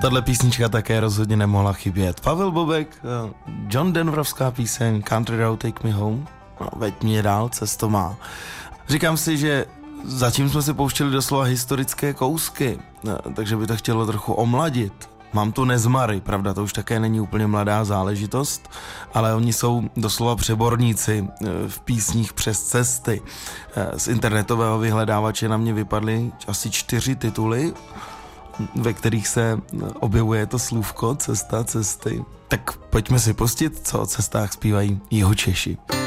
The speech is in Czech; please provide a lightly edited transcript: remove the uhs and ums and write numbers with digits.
Tahle písnička také rozhodně nemohla chybět. Pavel Bobek, John Denverovská píseň Country Road Take Me Home, no, veď mě dál, cesto má. Říkám si, že zatím jsme si pouštěli doslova historické kousky, takže by to chtělo trochu omladit. Mám tu Nezmary, pravda, to už také není úplně mladá záležitost, ale oni jsou doslova přeborníci v písních přes cesty. Z internetového vyhledávače na mě vypadly asi 4 tituly, ve kterých se objevuje to slůvko cesta, cesty. Tak pojďme si pustit, co o cestách zpívají Jihočeši.